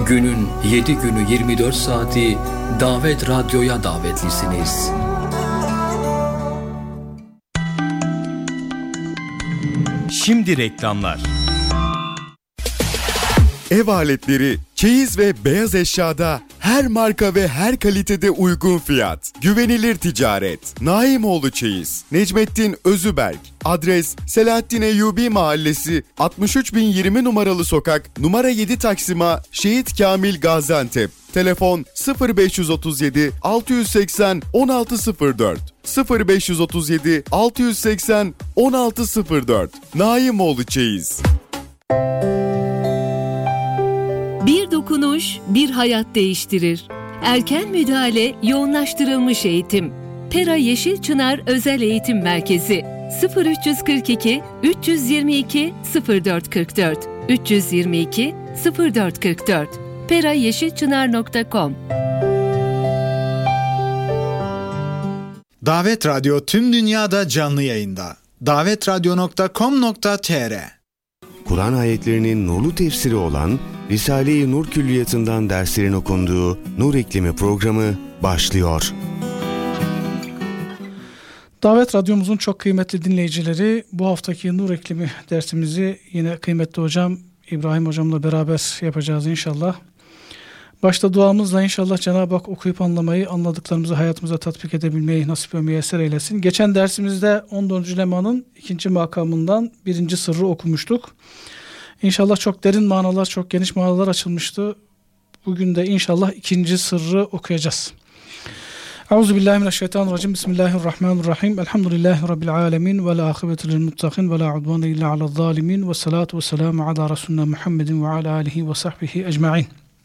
Günün 7 günü 24 saati Davet Radyo'ya davetlisiniz. Şimdi reklamlar. Ev aletleri, çeyiz ve beyaz eşyada her marka ve her kalitede uygun fiyat. Güvenilir ticaret. Naimoğlu Çeyiz. Necmettin Özüberk. Adres Selahattin Eyyubi Mahallesi 63020 numaralı sokak numara 7 Taksim'a Şehit Kamil Gaziantep. Telefon 0537 680 1604 0537 680 1604. Naimoğlu Çeyiz. Bir dokunuş, bir hayat değiştirir. Erken müdahale, yoğunlaştırılmış eğitim. Pera Yeşilçınar Özel Eğitim Merkezi 0342 322 0444 322 0444 perayeşilçınar.com. Davet Radyo tüm dünyada canlı yayında. davetradyo.com.tr. Kur'an ayetlerinin nurlu tefsiri olan Risale-i Nur Külliyatı'ndan derslerin okunduğu Nur İklimi programı başlıyor. Davet Radyomuzun çok kıymetli dinleyicileri, bu haftaki Nur İklimi dersimizi yine kıymetli hocam İbrahim hocamla beraber yapacağız inşallah. Başta duamızla inşallah Cenab-ı Hak okuyup anlamayı, anladıklarımızı hayatımıza tatbik edebilmeyi nasip ve müyesser eylesin. Geçen dersimizde 14. lemanın 2. makamından 1. sırrı okumuştuk. İnşallah çok derin manalar, çok geniş manalar açılmıştı. Bugün de inşallah 2. sırrı okuyacağız. Euzubillahimineşşeytanirracim. Bismillahirrahmanirrahim. Elhamdülillahi Rabbil alemin. Ve la akıbetu lil muttakin. Ve la udvane illa alel zalimin. Ve salatu ve selamu ala Resulina Muhammedin ve ala alihi ve sahbihi ecma'in.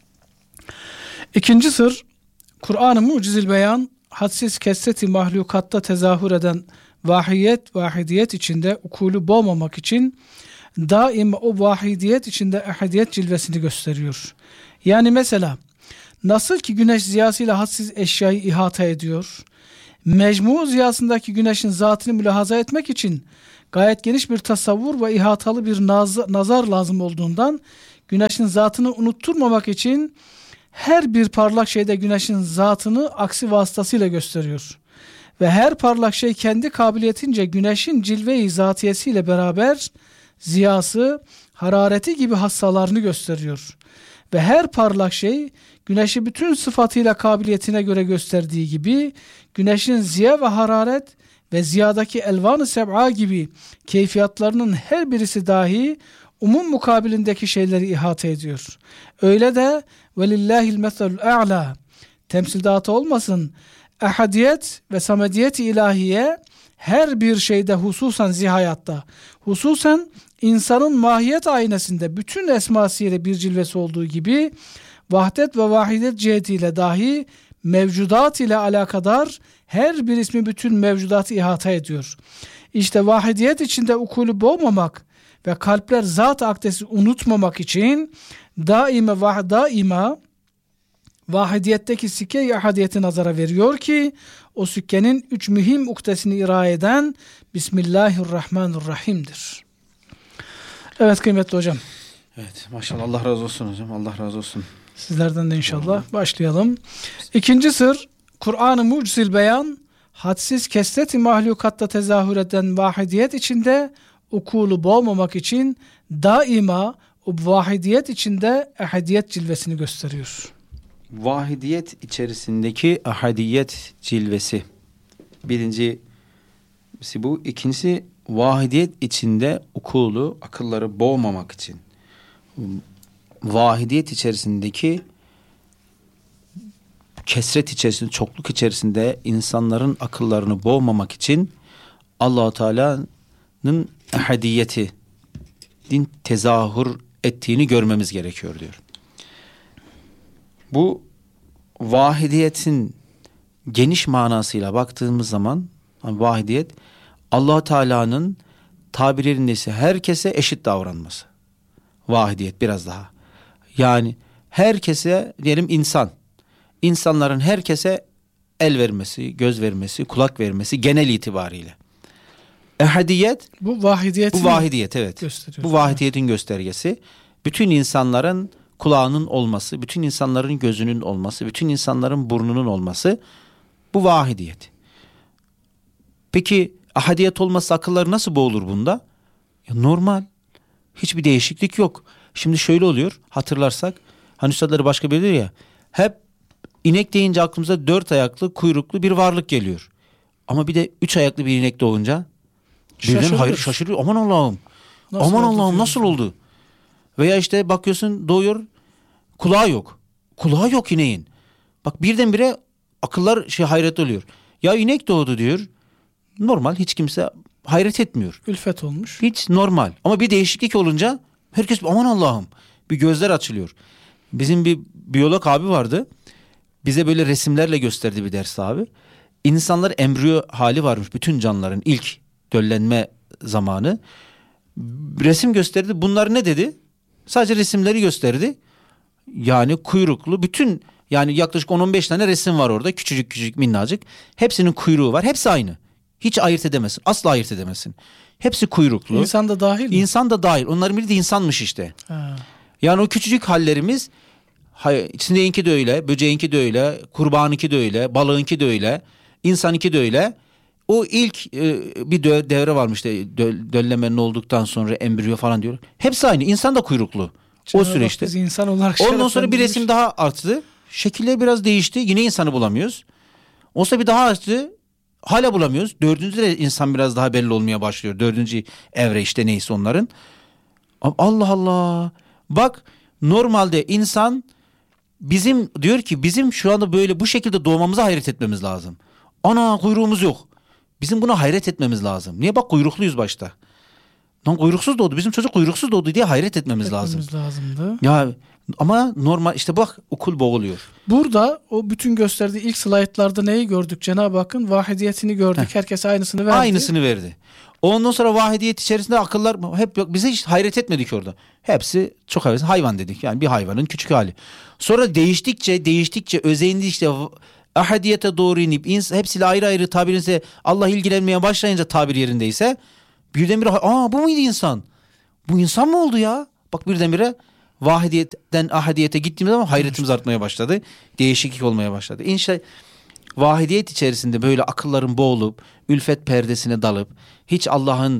2. sır, Kur'an-ı Mucizil Beyan, hadsiz kesreti mahlukatta tezahür eden vahidiyet içinde ukulü boğmamak için daima o vahidiyet içinde ehadiyet cilvesini gösteriyor. Yani mesela nasıl ki güneş ziyasıyla hadsiz eşyayı ihata ediyor, mecmu ziyasındaki güneşin zatını mülahaza etmek için gayet geniş bir tasavvur ve ihatalı bir nazar lazım olduğundan güneşin zatını unutturmamak için her bir parlak şeyde güneşin zatını aksi vasıtasıyla gösteriyor. Ve her parlak şey kendi kabiliyetince güneşin cilve-i zatiyesiyle beraber ziyası, harareti gibi hassalarını gösteriyor. Ve her parlak şey güneşi bütün sıfatıyla kabiliyetine göre gösterdiği gibi güneşin ziya ve hararet ve ziyadaki elvan-ı seb'a gibi keyfiyatlarının her birisi dahi umum mukabilindeki şeyleri ihate ediyor. Öyle de velillahil meselul a'la, temsildatı olmasın, ehadiyet ve samediyet-i ilahiye her bir şeyde, hususan zihayatta, hususan insanın mahiyet aynesinde bütün esmasıyla bir cilvesi olduğu gibi vahdet ve vahidet cihetiyle dahi mevcudat ile alakadar her bir ismi bütün mevcudatı ihata ediyor. İşte vahidiyet içinde ukulü boğmamak ve kalpler zat akdesi unutmamak için daima vahidiyetteki sikke-i ahadiyeti nazara veriyor ki o sükkenin 3 mühim uktesini ira eden Bismillahirrahmanirrahim'dir. Evet kıymetli hocam. Evet maşallah, Allah razı olsun hocam, Allah razı olsun. Sizlerden de inşallah. Başlayalım. 2. sır, Kur'an-ı Mucizil Beyan, hadsiz kesret-i mahlukatta tezahür eden vahidiyet içinde ukulu boğmamak için daima o vahidiyet içinde ehadiyet cilvesini gösteriyor. Vahidiyet içerisindeki ahadiyet cilvesi. Birincisi bu. İkincisi vahidiyet içinde ukulu, akılları boğmamak için. Vahidiyet içerisindeki kesret içerisinde, çokluk içerisinde insanların akıllarını boğmamak için Allah-u Teala'nın ehadiyeti din tezahür ettiğini görmemiz gerekiyor diyor. Bu vahidiyetin geniş manasıyla baktığımız zaman vahidiyet Allah Teala'nın tabirlerindeyse herkese eşit davranması. Vahidiyet biraz daha. Yani herkese diyelim insanların herkese el vermesi, göz vermesi, kulak vermesi genel itibariyle. Ehadiyet bu vahidiyet evet. Gösteriyor. Bu vahidiyetin göstergesi. Bütün insanların kulağının olması, bütün insanların gözünün olması, bütün insanların burnunun olması bu vahidiyet. Peki ahadiyet olmazsa akılları nasıl boğulur bunda? Ya normal. Hiçbir değişiklik yok. Şimdi şöyle oluyor, hatırlarsak hani üstadları başka biri diyor ya, hep inek deyince aklımıza 4 ayaklı kuyruklu bir varlık geliyor. Ama bir de 3 ayaklı bir inek doğunca birden hayır şaşırıyor. Aman Allah'ım. Aman Allah'ım nasıl oldu? Veya işte bakıyorsun doğuyor, kulağı yok. Kulağı yok ineğin. Bak birdenbire akıllar hayret oluyor. Ya inek doğdu diyor. Normal, hiç kimse hayret etmiyor. Ülfet olmuş. Hiç normal. Ama bir değişiklik olunca herkes aman Allah'ım, bir gözler açılıyor. Bizim bir biyolog abi vardı. Bize böyle resimlerle gösterdi bir ders abi. İnsanlar embriyo hali varmış, bütün canlıların ilk döllenme zamanı. Resim gösterdi. Bunlar ne dedi? Sadece resimleri gösterdi. Yani kuyruklu bütün, yani yaklaşık 10-15 tane resim var orada. Küçücük küçücük minnacık. Hepsinin kuyruğu var. Hepsi aynı. Hiç ayırt edemezsin. Asla ayırt edemezsin. Hepsi kuyruklu. İnsan da dahil mi? İnsan da dahil. Onların biri de insanmış işte. Ha. Yani o küçücük hallerimiz, sineğinki de öyle, böceğinki de öyle, kurbanınki de öyle, balığınki de öyle, insanınki de öyle. O ilk bir devre varmış işte, döllemenin olduktan sonra embriyo falan diyor. Hepsi aynı. İnsan da kuyruklu. O süreçte. Biz insan olarak ondan sonra bir resim daha arttı. Şekilleri biraz değişti. Yine insanı bulamıyoruz. Ondan sonra bir daha arttı. Hala bulamıyoruz. Dördüncü de insan biraz daha belli olmaya başlıyor. Dördüncü evre işte neyse onların. Allah Allah. Bak normalde insan bizim diyor ki bizim şu anda böyle bu şekilde doğmamıza hayret etmemiz lazım. Ana kuyruğumuz yok. Bizim buna hayret etmemiz lazım. Niye? Bak kuyrukluyuz başta. Lan kuyruksuz doğdu. Bizim çocuk kuyruksuz doğdu diye hayret etmemiz lazım. Lazımdı. Ya ama normal işte bak okul boğuluyor. Burada o bütün gösterdiği ilk slaytlarda neyi gördük? Cenab-ı Hakk'ın vahidiyetini gördük. Herkese aynısını verdi. Aynısını verdi. Ondan sonra vahidiyet içerisinde akıllar hep yok. Bize hiç hayret etmedik orada. Hepsi çok hayvan dedik. Yani bir hayvanın küçük hali. Sonra değiştikçe özendikçe ahadiyete doğru inip hepsiyle ayrı ayrı tabirinse Allah ilgilenmeye başlayınca tabir yerindeyse birdenbire bu muydu insan? Bu insan mı oldu ya? Bak birdenbire vahidiyetten ahadiyete gittiğimiz zaman hayretimiz artmaya başladı. Değişiklik olmaya başladı. İnşallah vahidiyet içerisinde böyle akılların boğulup ülfet perdesine dalıp hiç Allah'ın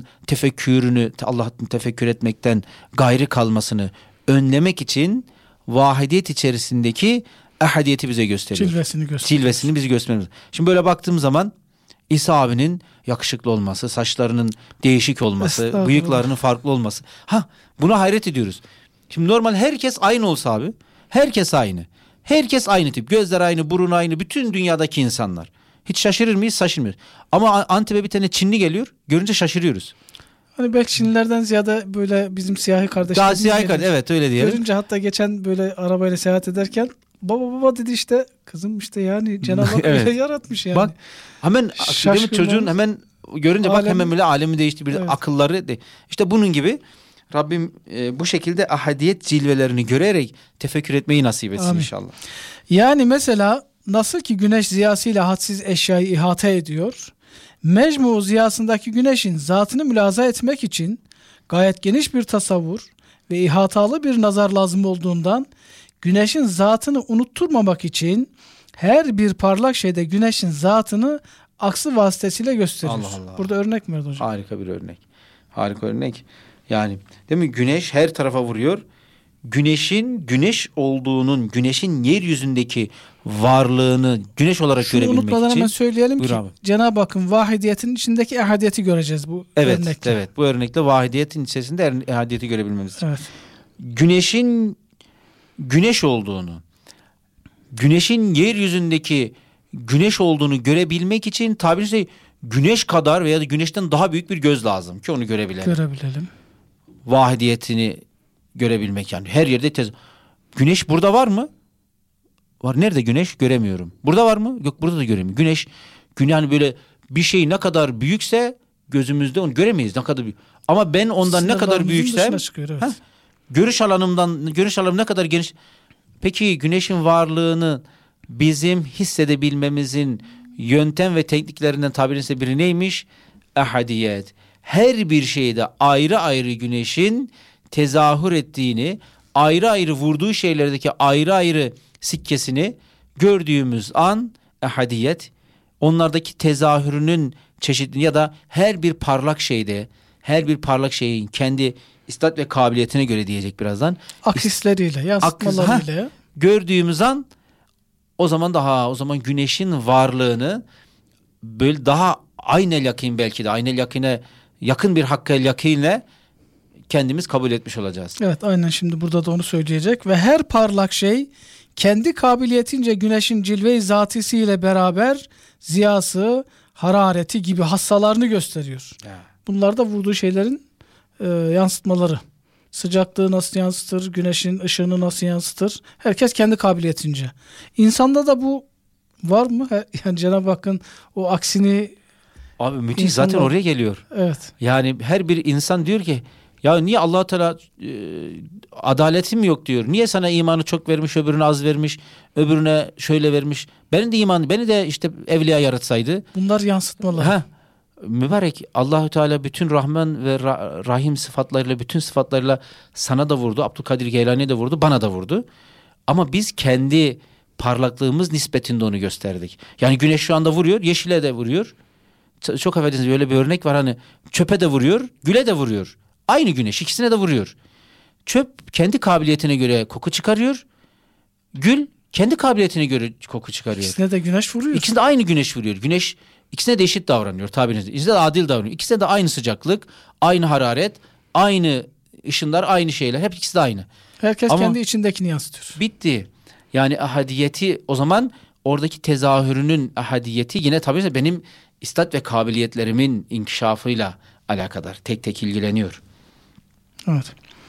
tefekkür etmekten gayrı kalmasını önlemek için vahidiyet içerisindeki ahadiyeti bize gösteriyor. Cilvesini bize gösteriyor. Şimdi böyle baktığım zaman İsa abinin yakışıklı olması, saçlarının değişik olması, bıyıklarının farklı olması. Buna hayret ediyoruz. Şimdi normal herkes aynı olsa abi. Herkes aynı. Herkes aynı tip. Gözler aynı, burun aynı. Bütün dünyadaki insanlar. Hiç şaşırır mıyız? Şaşırmıyoruz. Ama Antep'e bir tane Çinli geliyor. Görünce şaşırıyoruz. Hani belki Çinlilerden ziyade böyle bizim siyahi kardeşlerimiz. Daha siyahi kardeş, evet öyle diyelim. Görünce hatta geçen böyle arabayla seyahat ederken baba dedi işte kızım işte yani Cenab-ı Hak evet. öyle yaratmış yani. Bak hemen çocuğun hemen görünce bak hemen böyle alemi değişti. Bir akılları işte bunun gibi Rabbim bu şekilde ahadiyet cilvelerini görerek tefekkür etmeyi nasip etsin. Amin. İnşallah. Yani mesela nasıl ki güneş ziyasıyla hadsiz eşyayı ihata ediyor, mecmu ziyasındaki güneşin zatını mülaza etmek için gayet geniş bir tasavvur ve ihatalı bir nazar lazım olduğundan güneşin zatını unutturmamak için her bir parlak şeyde güneşin zatını aksı vasıtasıyla gösterir. Allah Allah. Burada örnek mi verdi hocam? Harika bir örnek. Harika örnek. Yani değil mi? Güneş her tarafa vuruyor. Güneşin güneş olduğunun, güneşin yeryüzündeki varlığını güneş olarak görebilmek için. Şunu unutmadan hemen söyleyelim ki Cenab-ı Hakk'ın vahidiyetinin içindeki ehadiyeti göreceğiz bu örnekte. Evet, bu örnekte vahidiyetin içerisinde ehadiyeti görebilmemiz. Evet. Güneşin güneş olduğunu, güneşin yeryüzündeki güneş olduğunu görebilmek için tabiri güneş kadar veya da güneşten daha büyük bir göz lazım ki onu görebilelim. Vahidiyetini görebilmek yani her yerde güneş burada var mı? Var. Nerede güneş? Göremiyorum. Burada var mı? Yok, burada da göremiyorum. Güneş yani böyle bir şey ne kadar büyükse gözümüzde onu göremeyiz. Ne kadar büyük. Ama ben ondan ne kadar büyüksem görüş alanım ne kadar geniş. Peki güneşin varlığını bizim hissedebilmemizin yöntem ve tekniklerinden tabiriyse biri neymiş? Ahadiyet. Her bir şeyde ayrı ayrı güneşin tezahür ettiğini, ayrı ayrı vurduğu şeylerdeki ayrı ayrı sikkesini gördüğümüz an ehadiyet, onlardaki tezahürünün çeşitli ya da her bir parlak şeyin kendi istat ve kabiliyetine göre diyecek birazdan. Aksisleriyle, yansıtmalarıyla. Gördüğümüz an o zaman güneşin varlığını böyle daha aynel yakîn, belki de aynel yakîne yakın bir hakkel yakînle kendimiz kabul etmiş olacağız. Evet, aynen, şimdi burada da onu söyleyecek. Ve her parlak şey kendi kabiliyetince güneşin cilve-i zatisiyle beraber ziyası, harareti gibi hassalarını gösteriyor. Bunlar da vurduğu şeylerin yansıtmaları. Sıcaklığı nasıl yansıtır, güneşin ışığını nasıl yansıtır? Herkes kendi kabiliyetince. İnsanda da bu var mı? Yani Cenab-ı Hakk'ın o aksini... Abi müthiş, zaten oraya geliyor. Evet. Yani her bir insan diyor ki ya niye Allah-u Teala adaletim yok diyor. Niye sana imanı çok vermiş, öbürüne az vermiş, öbürüne şöyle vermiş. Beni de işte evliya yaratsaydı. Bunlar yansıtmalar. Mübarek Allah-u Teala bütün Rahman ve Rahim sıfatlarıyla, bütün sıfatlarıyla sana da vurdu. Abdülkadir Geylani'ye de vurdu, bana da vurdu. Ama biz kendi parlaklığımız nispetinde onu gösterdik. Yani güneş şu anda vuruyor, yeşile de vuruyor. Çok affedersiniz, böyle bir örnek var, hani çöpe de vuruyor, güle de vuruyor. Aynı güneş ikisine de vuruyor. Çöp kendi kabiliyetine göre koku çıkarıyor. Gül kendi kabiliyetine göre koku çıkarıyor. İkisine de güneş vuruyor. İkisine de aynı güneş vuruyor. Güneş ikisine de eşit davranıyor tabirinizde. İkisine de adil davranıyor. İkisine de aynı sıcaklık, aynı hararet, aynı ışınlar, aynı şeyler. Hep ikisi de aynı. Herkes ama kendi içindekini yansıtıyor. Bitti. Yani ahadiyeti, o zaman oradaki tezahürünün ahadiyeti yine tabii benim istat ve kabiliyetlerimin inkişafıyla alakadar. Tek tek ilgileniyor. Evet.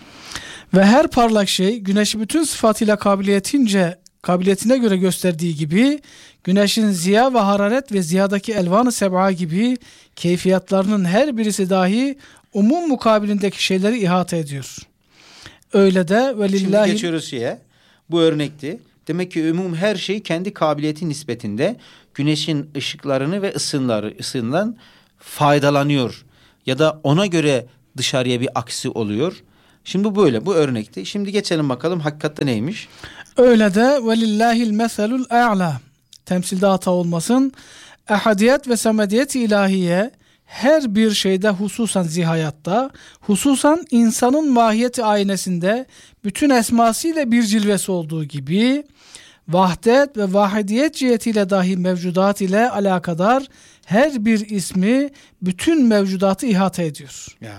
Ve her parlak şey güneşi bütün sıfatıyla kabiliyetine göre gösterdiği gibi güneşin ziya ve hararet ve ziyadaki elvan-ı seb'a gibi keyfiyatlarının her birisi dahi umum mukabilindeki şeyleri ihate ediyor. Öyle de velillahi... Şimdi geçiyoruz bu örnekti. Demek ki umum her şey kendi kabiliyeti nispetinde güneşin ışıklarını ve ısından faydalanıyor. Ya da ona göre dışarıya bir aksi oluyor. Şimdi bu örnekti. Şimdi geçelim bakalım hakikatte neymiş? Öyle de velillahil meselul a'la. Temsilde hata olmasın. Ehadiyet ve semediyet ilahiye her bir şeyde, hususan zihayatta, hususan insanın mahiyeti aynesinde bütün esmasıyla bir cilvesi olduğu gibi vahdet ve vahidiyet cihetiyle dahi mevcudat ile alakadar her bir ismi bütün mevcudatı ihate ediyor. Ya,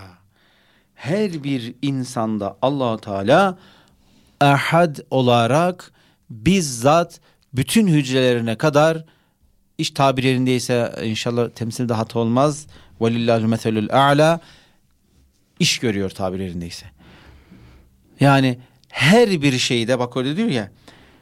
her bir insanda Allah-u Teala ahad olarak bizzat bütün hücrelerine kadar, iş tabir yerindeyse inşallah temsilde hata olmaz, velillahül meselül a'la, iş görüyor tabir yerindeyse. Yani her bir şeyde, bak öyle diyor ya.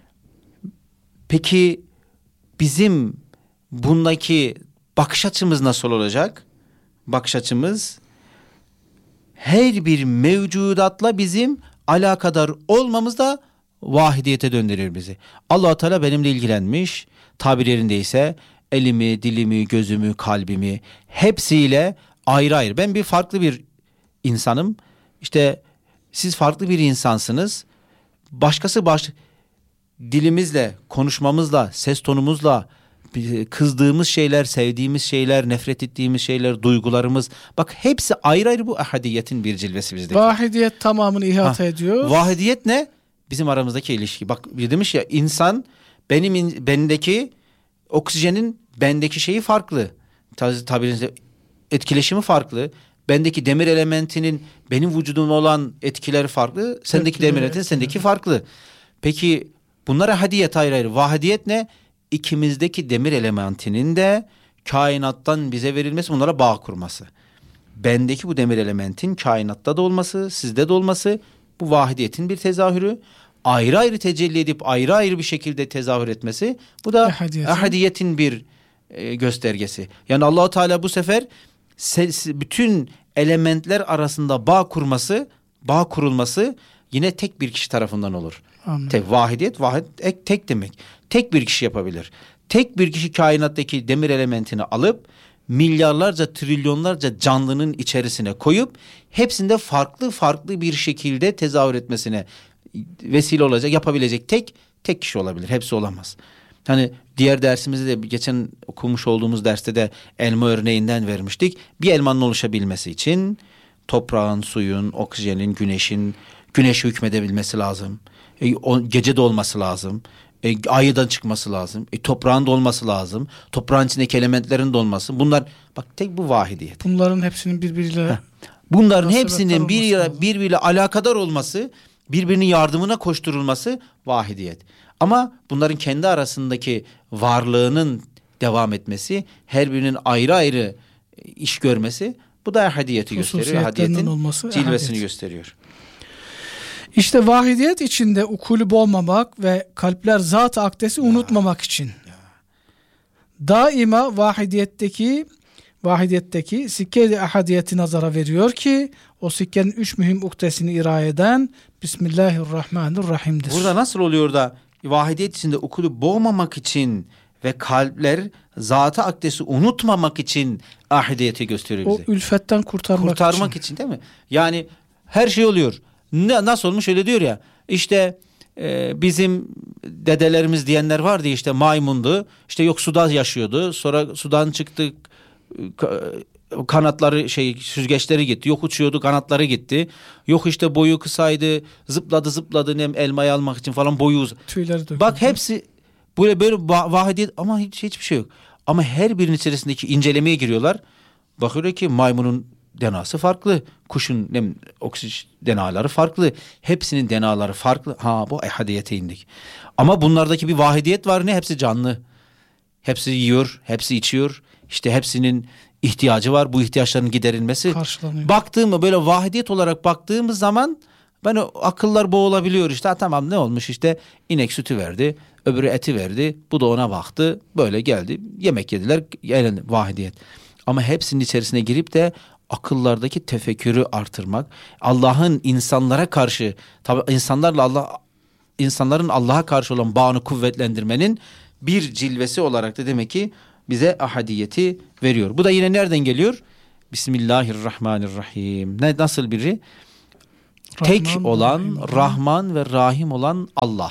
Peki bizim bundaki bakış açımız nasıl olacak? Bakış açımız her bir mevcudatla bizim alakadar olmamız da vahidiyete döndürür bizi. Allah-u Teala benimle ilgilenmiş, tabir yerindeyse elimi, dilimi, gözümü, kalbimi hepsiyle ayrı ayrı. Ben bir farklı bir insanım. İşte siz farklı bir insansınız. Başkası dilimizle, konuşmamızla, ses tonumuzla, kızdığımız şeyler, sevdiğimiz şeyler, nefret ettiğimiz şeyler, duygularımız, bak hepsi ayrı ayrı, bu ahadiyetin bir cilvesi bizdeki. Vahidiyet tamamını ihate ediyor. Vahidiyet ne? Bizim aramızdaki ilişki. Bak demiş ya, insan bendeki oksijenin bendeki şeyi farklı. Tabii etkileşimi farklı. Bendeki demir elementinin benim vücudumda olan etkileri farklı. Sendeki demir elementinin sendeki farklı. Peki bunlar ahadiyet ayrı ayrı. Vahidiyet ne? İkimizdeki demir elementinin de kainattan bize verilmesi, bunlara bağ kurması. Bendeki bu demir elementin kainatta da olması, sizde de olması, bu vahidiyetin bir tezahürü. Ayrı ayrı tecelli edip ayrı ayrı bir şekilde tezahür etmesi, bu da ahadiyetin bir göstergesi. Yani Allah-u Teala bu sefer bütün elementler arasında bağ kurulması yine tek bir kişi tarafından olur. Vahidiyet tek demek. Tek bir kişi yapabilir. Tek bir kişi kainattaki demir elementini alıp milyarlarca, trilyonlarca canlının içerisine koyup hepsinde farklı farklı bir şekilde tezahür etmesine vesile olacak, yapabilecek tek kişi olabilir. Hepsi olamaz. Hani diğer dersimizde de geçen okumuş olduğumuz derste de elma örneğinden vermiştik. Bir elmanın oluşabilmesi için toprağın, suyun, oksijenin, güneş hükmedebilmesi lazım. Gece de olması lazım. Aydan çıkması lazım. Toprağın da olması lazım. Toprağın içindeki elementlerin de olması. Bunlar bak tek bu vahidiyet. Bunların hepsinin birbiriyle Bunların hepsinin birbiriyle alakadar olması, birbirinin yardımına koşturulması vahidiyet. Ama bunların kendi arasındaki varlığının devam etmesi, her birinin ayrı ayrı iş görmesi, bu da ehadiyeti gösteriyor. Ehadiyetin cilvesini gösteriyor. İşte vahidiyet içinde ukulü bozmamak ve kalpler zat-ı akdesi unutmamak için daima vahidiyetteki sikke-i ahadiyeti nazara veriyor ki o sikkenin 3 mühim uktesini irade eden Bismillahirrahmanirrahim'dir. Burada nasıl oluyor da vahidiyet içinde ukulü boğmamak için ve kalpler zat-ı akdesi unutmamak için ahadiyeti gösteriyor bize. O ülfetten kurtarmak için değil mi? Yani her şey oluyor. Nasıl olmuş öyle diyor ya, işte bizim dedelerimiz diyenler vardı, işte maymundu, işte yok suda yaşıyordu, sonra sudan çıktı, kanatları süzgeçleri gitti, yok uçuyordu, kanatları gitti, yok işte boyu kısaydı, zıpladı elmayı almak için falan, boyu tüyleri döküldü. Bak hepsi böyle vahidiyet ama hiçbir şey yok. Ama her birinin içerisindeki incelemeye giriyorlar. Bakıyor ki maymunun denası farklı, kuşun oksijen denaları farklı, hepsinin denaları farklı. Bu ehadiyete indik. Ama bunlardaki bir vahidiyet var, ne? Hepsi canlı. Hepsi yiyor, hepsi içiyor. İşte hepsinin ihtiyacı var. Bu ihtiyaçların giderilmesi. Baktığımda böyle vahidiyet olarak baktığımız zaman ben akıllar boğulabiliyor. İşte tamam, ne olmuş, işte inek sütü verdi, öbürü eti verdi, bu da ona baktı, böyle geldi, yemek yediler, yani vahidiyet. Ama hepsinin içerisine girip de akıllardaki tefekkürü artırmak, Allah'ın insanlara karşı, tabii insanların Allah'a karşı olan bağını kuvvetlendirmenin bir cilvesi olarak da demek ki bize ahadiyeti veriyor. Bu da yine nereden geliyor? Bismillahirrahmanirrahim. Nasıl biri? Tek olan, Rahman ve Rahim olan Allah.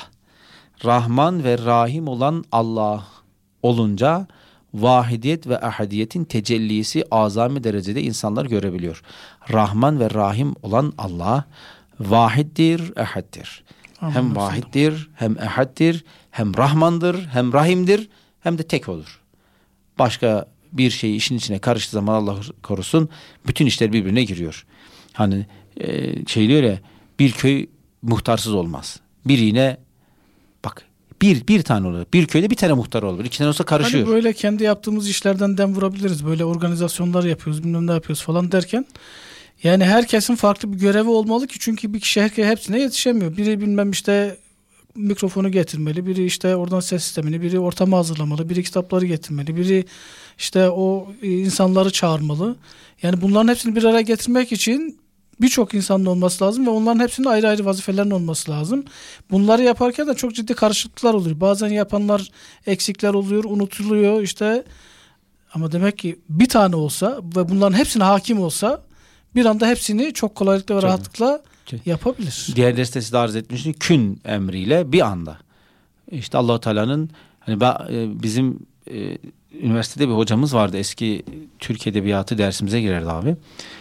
Rahman ve Rahim olan Allah olunca vahidiyet ve ahadiyetin tecellisi azami derecede insanlar görebiliyor. Rahman ve Rahim olan Allah vahiddir, ehaddir. Hem vahiddir, hem ehaddir, hem Rahmandır, hem Rahim'dir, hem de tek olur. Başka bir şey işin içine karıştığı zaman Allah korusun bütün işler birbirine giriyor. Hani diyor ya, bir köy muhtarsız olmaz. Bir iğne bak bir tane olur. Bir köyde bir tane muhtar olur. İki tane olsa karışıyor. Hani böyle kendi yaptığımız işlerden dem vurabiliriz. Böyle organizasyonlar yapıyoruz, bilmem ne yapıyoruz falan derken. Yani herkesin farklı bir görevi olmalı ki, çünkü bir kişi hepsine yetişemiyor. Biri bilmem işte mikrofonu getirmeli, biri işte oradan ses sistemini, biri ortamı hazırlamalı, biri kitapları getirmeli, biri işte o insanları çağırmalı. Yani bunların hepsini bir araya getirmek için birçok insanın olması lazım ve onların hepsinin ayrı ayrı vazifelerin olması lazım. Bunları yaparken de çok ciddi karışıklıklar oluyor. Bazen yapanlar eksikler oluyor, unutuluyor işte. Ama demek ki bir tane olsa ve bunların hepsine hakim olsa bir anda hepsini çok kolaylıkla ve rahatlıkla yapabilir. Diğer derste size arz etmiştim. Kün emriyle bir anda. İşte Allah-u Teala'nın hani bizim üniversitede bir hocamız vardı. Eski Türk Edebiyatı dersimize girerdi abi.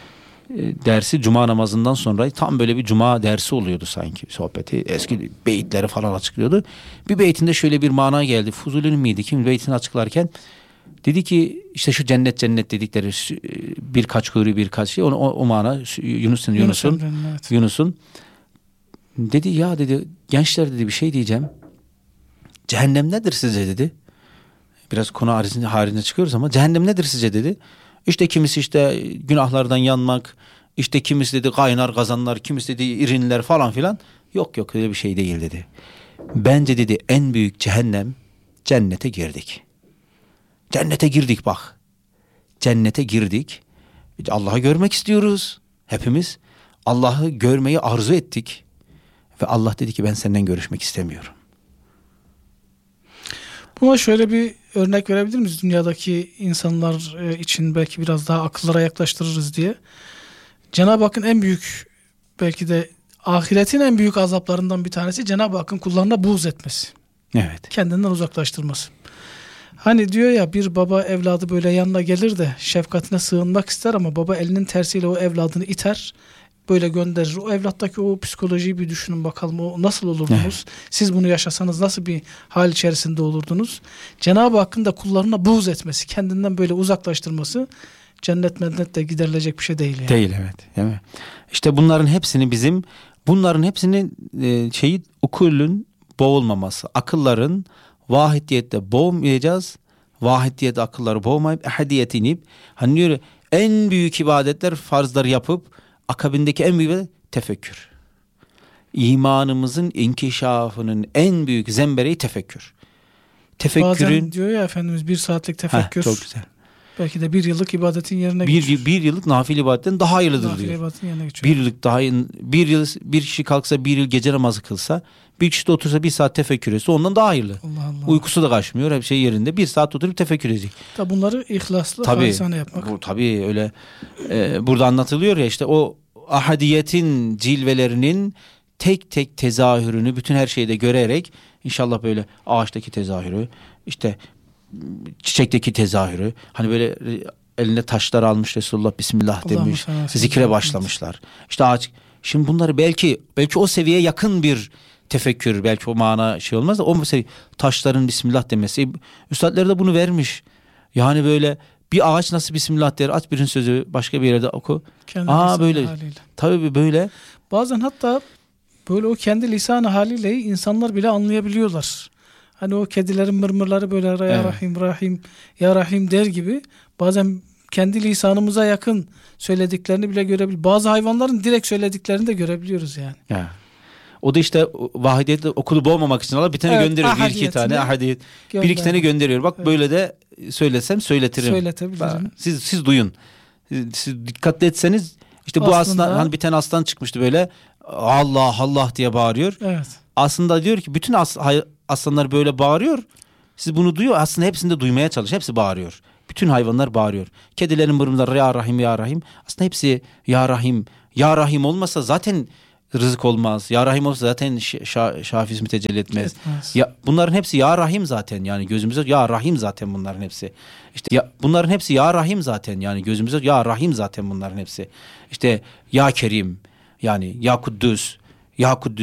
Dersi cuma namazından sonra tam böyle bir cuma dersi oluyordu sanki, sohbeti. Eski beyitleri falan açıklıyordu. Bir beytinde şöyle bir mana geldi. Fuzuli'nin miydi? Kim beytini açıklarken dedi ki işte şu cennet dedikleri birkaç huri birkaç şey, o mana Yunus'un dedi ya, dedi gençler, dedi bir şey diyeceğim. Cehennem nedir sizce, dedi. Biraz konu haricinde çıkıyoruz ama cehennem nedir sizce, dedi. İşte kimisi işte günahlardan yanmak, işte kimisi dedi kaynar kazanlar, kimisi dedi irinler falan filan. Yok öyle bir şey değil, dedi. Bence, dedi, en büyük cehennem cennete girdik. Cennete girdik bak. Cennete girdik. Allah'ı görmek istiyoruz hepimiz. Allah'ı görmeyi arzu ettik. Ve Allah dedi ki ben senden görüşmek istemiyorum. Buna şöyle bir örnek verebilir miyiz? Dünyadaki insanlar için belki biraz daha akıllara yaklaştırırız diye. Cenab-ı Hakk'ın en büyük belki de ahiretin en büyük azaplarından bir tanesi Cenab-ı Hakk'ın kullarına buğz etmesi. Evet. Kendinden uzaklaştırması. Hani diyor ya, bir baba evladı böyle yanına gelir de şefkatine sığınmak ister ama baba elinin tersiyle o evladını iter, böyle gönderir. O evlattaki o psikolojiyi bir düşünün bakalım, o nasıl olurdunuz? Evet. Siz bunu yaşasanız nasıl bir hal içerisinde olurdunuz? Cenab-ı Hakk'ın da kullarına buğz etmesi, kendinden böyle uzaklaştırması cennet mennetle giderilecek bir şey değil yani. Değil, evet. Değil mi? İşte bunların hepsini ukulün boğulmaması, akılların vahidiyette boğmayacağız. Vahidiyet akılları boğmayıp ehadiyet inip, hani diyor en büyük ibadetler, farzları yapıp akabindeki en büyük ibadet tefekkür. İmanımızın inkişafının en büyük zembereği tefekkür. Tefekkürün, bazen diyor ya Efendimiz, 1 saatlik tefekkür. çok güzel. Belki de 1 yıllık ibadetin yerine geçiyor. Bir yıllık nafile ibadetten daha hayırlıdır Nafile diyor. ibadetin yerine geçiyor. Bir yıllık daha, bir kişi kalksa 1 yıl gece namazı kılsa, bir kişi de otursa 1 saat tefekkür etse ondan daha hayırlı. Allah Allah. Uykusu da kaçmıyor, her şey yerinde. 1 saat oturup tefekkür edecek. Tabi bunları ihlaslı, Tabii, halisane yapmak. tabii öyle. Burada anlatılıyor ya, işte o ahadiyetin cilvelerinin tek tek tezahürünü bütün her şeyde görerek, inşallah böyle ağaçtaki tezahürü, işte çiçekteki tezahürü, hani böyle eline taşlar almış Resulullah, Bismillah demiş, zikre başlamışlar. İşte ağaç. Şimdi bunları belki o seviyeye yakın bir tefekkür, belki o mana şey olmaz da, o seviye, taşların Bismillah demesi. Üstadlar da bunu vermiş. Yani böyle bir ağaç nasıl Bismillah der, aç birinin sözü başka bir yerde oku. Böyle. Haliyle. Tabii böyle. Bazen hatta böyle o kendi lisanı haliyle insanlar bile anlayabiliyorlar. Hani o kedilerin mırmırları böyle ya Evet. Rahim Rahim ya Rahim der gibi, bazen kendi lisanımıza yakın söylediklerini bile görebiliyoruz. Bazı hayvanların direkt söylediklerini de görebiliyoruz yani. Ya. O da işte vahidiyet, okulu boğmamak için Allah bir tane gönderiyor. 1-2 tane ahadiyet. 1-2 tane gönderiyor. Bak böyle de söylesem söyletirim. Söyletebilirim. Siz duyun. Siz dikkatli etseniz, işte bu aslan, hani bir tane aslan çıkmıştı böyle, Allah Allah diye bağırıyor. Evet. Aslında diyor ki bütün aslanlar böyle bağırıyor. Siz bunu duyuyor. Aslında hepsini de duymaya çalış. Hepsi bağırıyor. Bütün hayvanlar bağırıyor. Kedilerin mırmırları ya Rahim ya Rahim. Aslında hepsi ya Rahim. Ya Rahim olmasa zaten rızık olmaz. Ya Rahim olsa zaten şafi ismi tecelli etmez. Ya, bunların hepsi ya Rahim zaten, yani gözümüze ya Rahim zaten bunların hepsi. İşte bunların hepsi ya Rahim zaten, yani gözümüze ya Rahim zaten bunların hepsi. İşte ya Kerim, yani ya Kuddüs, ya Kuddüs.